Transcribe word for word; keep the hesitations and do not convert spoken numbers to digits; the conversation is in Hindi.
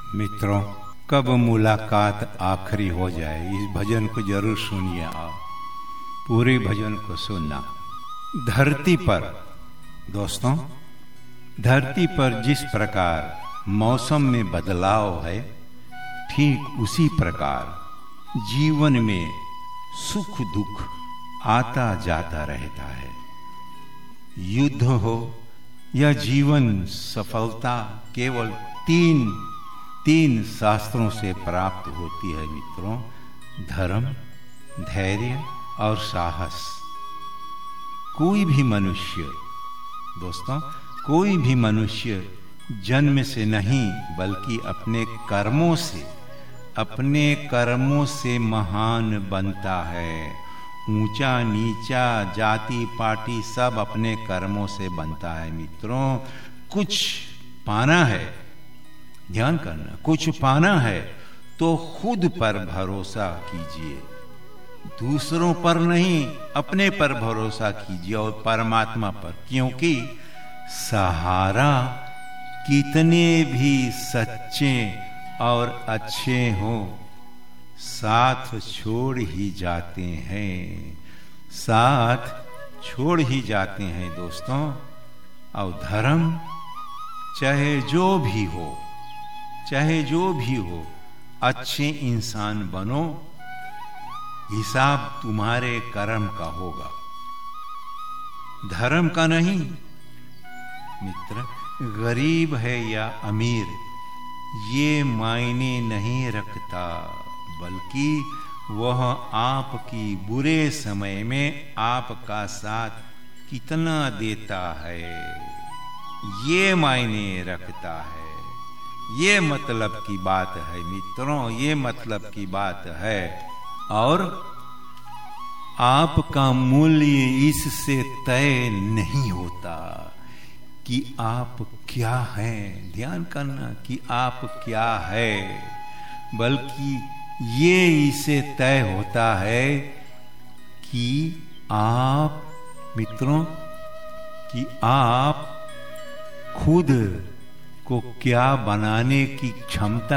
मित्रों, कब मुलाकात आखिरी हो जाए, इस भजन को जरूर सुनिए आप। पूरे भजन को सुनना। धरती पर दोस्तों, धरती पर जिस प्रकार मौसम में बदलाव है, ठीक उसी प्रकार जीवन में सुख दुख आता जाता रहता है। युद्ध हो या जीवन सफलता केवल तीन तीन शास्त्रों से प्राप्त होती है मित्रों: धर्म, धैर्य और साहस। कोई भी मनुष्य दोस्तों कोई भी मनुष्य जन्म से नहीं बल्कि अपने कर्मों से अपने कर्मों से महान बनता है। ऊंचा नीचा जाति पाति सब अपने कर्मों से बनता है मित्रों। कुछ पाना है, ध्यान करना, कुछ पाना है तो खुद पर भरोसा कीजिए, दूसरों पर नहीं, अपने पर भरोसा कीजिए और परमात्मा पर। क्योंकि सहारा कितने भी सच्चे और अच्छे हो, साथ छोड़ ही जाते हैं, साथ छोड़ ही जाते हैं दोस्तों। और धर्म चाहे जो भी हो, चाहे जो भी हो, अच्छे इंसान बनो, हिसाब तुम्हारे कर्म का होगा, धर्म का नहीं। मित्र, गरीब है या अमीर ये मायने नहीं रखता, बल्कि वह आपकी बुरे समय में आपका साथ कितना देता है ये मायने रखता है। ये मतलब की बात है मित्रों, ये मतलब की बात है। और आपका मूल्य इससे तय नहीं होता कि आप क्या हैं, ध्यान करना, कि आप क्या है, बल्कि ये इसे तय होता है कि आप मित्रों कि आप खुद को क्या बनाने की क्षमता